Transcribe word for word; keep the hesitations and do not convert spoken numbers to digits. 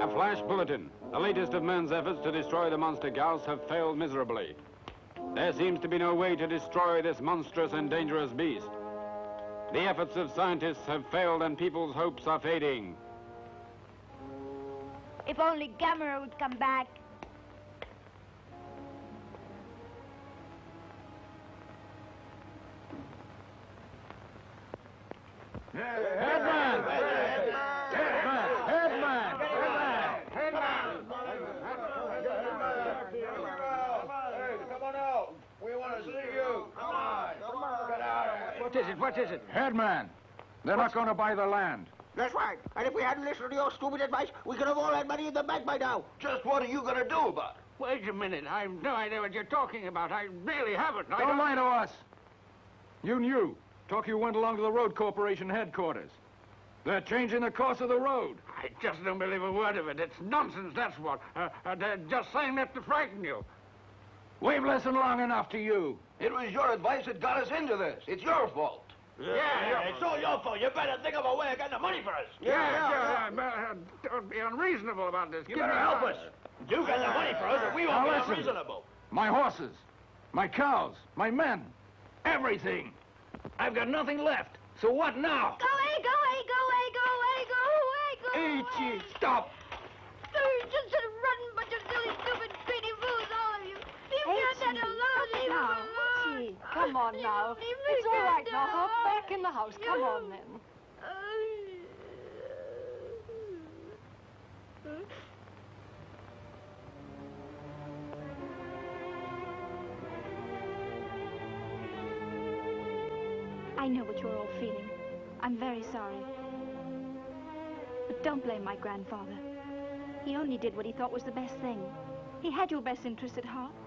A flash bulletin. The latest of man's efforts to destroy the monster Gauss have failed miserably. There seems to be no way to destroy this monstrous and dangerous beast. The efforts of scientists have failed and people's hopes are fading. If only Gamera would come back. Headman! Headman! Headman! Headman! Come on out. We want to see you. Come on. Come on. Get out of here. What is it? What is it? Headman! They're not going to buy the land. That's right. And if we hadn't listened to your stupid advice, we could have all had money in the bank by now. Just what are you going to do about it? Wait a minute. I have no idea what you're talking about. I really haven't. I Don't, don't lie to us. You knew. Talk you went along to the road corporation headquarters. They're changing the course of the road. I just don't believe a word of it. It's nonsense, that's what. Uh, uh, they're just saying that to frighten you. We've listened long enough to you. It was your advice that got us into this. It's your fault. Yeah, yeah, it's all your fault. You better think of a way of getting the money for us. Yeah, yeah, yeah. yeah. Uh, don't be unreasonable about this. You Give better me help time. us. You get the money for us, or we won't Now be listen. unreasonable. My horses, my cows, my men, everything. I've got nothing left. So what now? Go away, go away, go away, go away, go away, go away. Ichi, stop. You're just a rotten bunch of silly, stupid, greedy fools, all of you. Leave me on that alone, leave me Now, alone. Ichi, come on now. Leave me It's all right alone. now. Hop back in the house. Come on then. I know what you're all feeling. I'm very sorry. But don't blame my grandfather. He only did what he thought was the best thing. He had your best interest at heart.